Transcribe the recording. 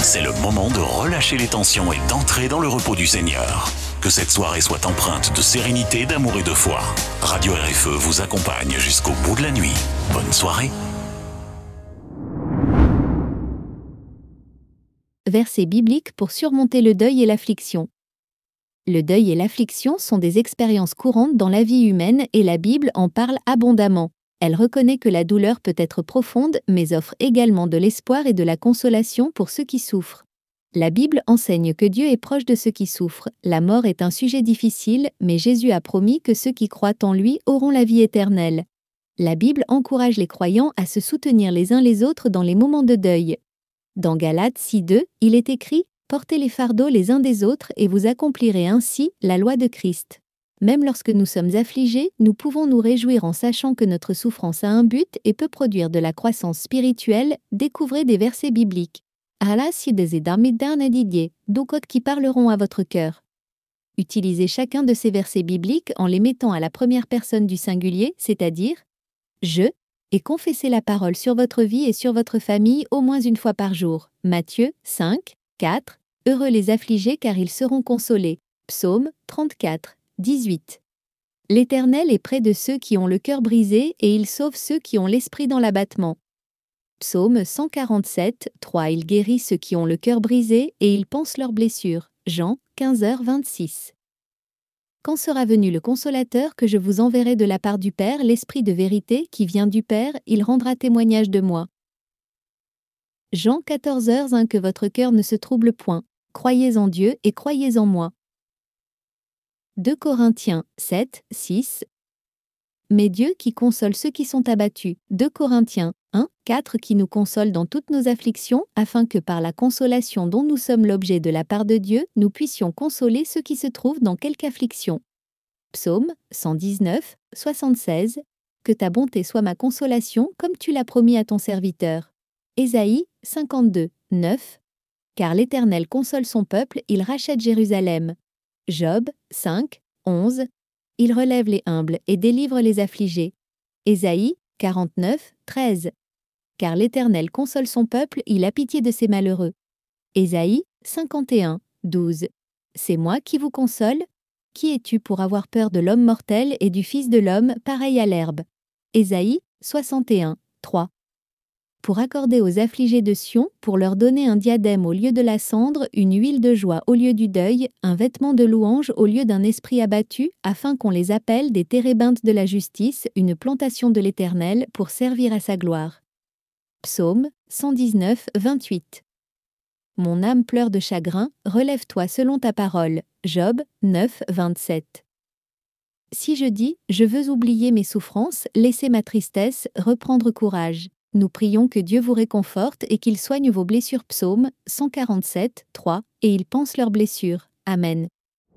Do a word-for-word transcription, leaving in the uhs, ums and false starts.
C'est le moment de relâcher les tensions et d'entrer dans le repos du Seigneur. Que cette soirée soit empreinte de sérénité, d'amour et de foi. Radio R F E vous accompagne jusqu'au bout de la nuit. Bonne soirée. Versets bibliques pour surmonter le deuil et l'affliction. Le deuil et l'affliction sont des expériences courantes dans la vie humaine et la Bible en parle abondamment. Elle reconnaît que la douleur peut être profonde, mais offre également de l'espoir et de la consolation pour ceux qui souffrent. La Bible enseigne que Dieu est proche de ceux qui souffrent. La mort est un sujet difficile, mais Jésus a promis que ceux qui croient en lui auront la vie éternelle. La Bible encourage les croyants à se soutenir les uns les autres dans les moments de deuil. Dans Galates six deux, il est écrit « Portez les fardeaux les uns des autres et vous accomplirez ainsi la loi de Christ ». Même lorsque nous sommes affligés, nous pouvons nous réjouir en sachant que notre souffrance a un but et peut produire de la croissance spirituelle. Découvrez des versets bibliques. Allah si des darmidan Didier, d'autres qui parleront à votre cœur. Utilisez chacun de ces versets bibliques en les mettant à la première personne du singulier, c'est-à-dire « je », et confessez la parole sur votre vie et sur votre famille au moins une fois par jour. Matthieu cinq, quatre. Heureux les affligés car ils seront consolés. Psaume trente-quatre, dix-huit. L'Éternel est près de ceux qui ont le cœur brisé et il sauve ceux qui ont l'esprit dans l'abattement. Psaume cent quarante-sept, trois. Il guérit ceux qui ont le cœur brisé et il panse leurs blessures. Jean quinze heures vingt-six. Quand sera venu le Consolateur que je vous enverrai de la part du Père, l'Esprit de vérité qui vient du Père, il rendra témoignage de moi. Jean quatorze heures un. Que votre cœur ne se trouble point. Croyez en Dieu et croyez en moi. deux Corinthiens sept, six. Mais Dieu qui console ceux qui sont abattus. deux Corinthiens un, quatre qui nous console dans toutes nos afflictions, afin que par la consolation dont nous sommes l'objet de la part de Dieu, nous puissions consoler ceux qui se trouvent dans quelque affliction. Psaume cent dix-neuf, soixante-seize. Que ta bonté soit ma consolation, comme tu l'as promis à ton serviteur. Ésaïe cinquante-deux, neuf. Car l'Éternel console son peuple, il rachète Jérusalem. Job cinq, onze. Il relève les humbles et délivre les affligés. Ésaïe quarante-neuf, treize. Car l'Éternel console son peuple, il a pitié de ses malheureux. Ésaïe cinquante et un, douze. C'est moi qui vous console. Qui es-tu pour avoir peur de l'homme mortel et du Fils de l'homme, pareil à l'herbe? Ésaïe soixante et un, trois. Pour accorder aux affligés de Sion, pour leur donner un diadème au lieu de la cendre, une huile de joie au lieu du deuil, un vêtement de louange au lieu d'un esprit abattu, afin qu'on les appelle des térébintes de la justice, une plantation de l'Éternel, pour servir à sa gloire. Psaume cent dix-neuf, vingt-huit. Mon âme pleure de chagrin, relève-toi selon ta parole. Job neuf, vingt-sept. Si je dis, je veux oublier mes souffrances, laisser ma tristesse, reprendre courage. Nous prions que Dieu vous réconforte et qu'il soigne vos blessures. Psaume cent quarante-sept, trois, et il panse leurs blessures. Amen.